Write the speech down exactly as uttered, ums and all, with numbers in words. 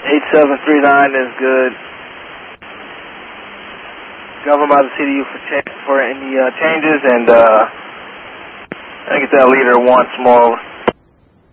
eight seven three nine is good. Governed by the C D U for, cha for any uh, changes, and uh, I get that leader once more.